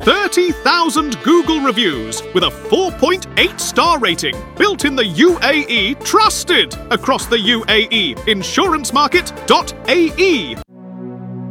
30,000 Google reviews with a 4.8-star rating. Built in the UAE, trusted across the UAE. InsuranceMarket.ae